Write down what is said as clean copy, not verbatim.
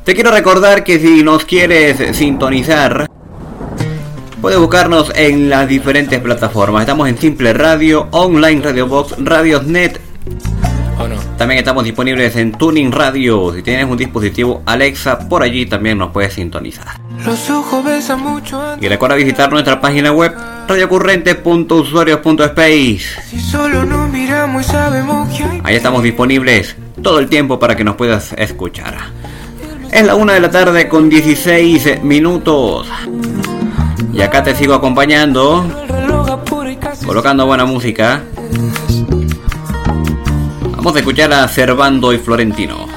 Te quiero recordar que si nos quieres sintonizar, puedes buscarnos en las diferentes plataformas. Estamos en Simple Radio, Online Radio Box, Radiosnet. También estamos disponibles en Tuning Radio. Si tienes un dispositivo Alexa, por allí también nos puedes sintonizar. Los ojos besan mucho. Y recuerda visitar nuestra página web radiocurrente.usuarios.space. Si solo nos miramos y sabemos que hay... Ahí estamos disponibles todo el tiempo para que nos puedas escuchar. Es la 1 de la tarde con 16 minutos. Y acá te sigo acompañando, colocando buena música. Vamos a escuchar a Servando y Florentino.